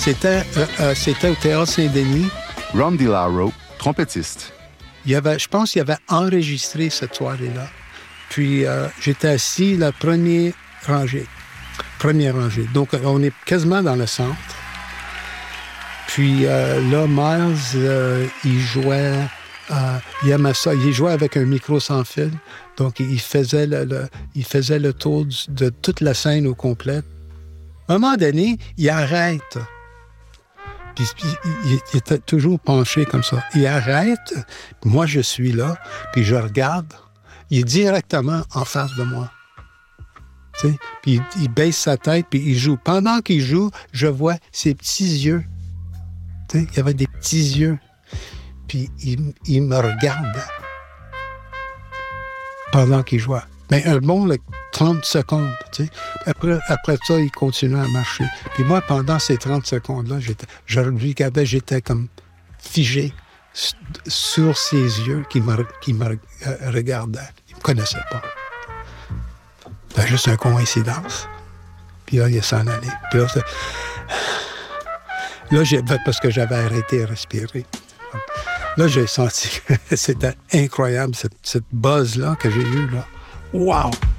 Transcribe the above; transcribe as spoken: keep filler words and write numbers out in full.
C'était, euh, euh, c'était au Théâtre Saint-Denis. Ron DiLauro, trompettiste. Il y avait, je pense qu'il avait enregistré cette soirée-là. Puis, euh, j'étais assis la première rangée. Première rangée. Donc, on est quasiment dans le centre. Puis euh, là, Miles, euh, il jouait... Euh, il aimait ça. Il jouait avec un micro sans fil. Donc, il faisait le, le, il faisait le tour du, de toute la scène au complet. À un moment donné, il arrête. Puis, il, il était toujours penché comme ça. Il arrête. Moi, je suis là. Puis, je regarde. Il est directement en face de moi. Tu sais? Puis, il, il baisse sa tête, puis il joue. Pendant qu'il joue, je vois ses petits yeux. Tu sais? Il y avait des petits yeux. Puis, il, il me regarde pendant qu'il jouait. Mais un bon là, trente secondes, tu sais. Après, après ça, il continuait à marcher. Puis moi, pendant ces trente secondes-là, j'étais, je le regardais, j'étais comme figé sur ses yeux qui me, qui me euh, regardaient. Il ne me connaissait pas. C'était juste une coïncidence. Puis là, il s'en allait. Puis là, là j'ai, parce que j'avais arrêté de respirer. Là, j'ai senti que c'était incroyable, cette, cette buzz-là que j'ai eue, là. Wow!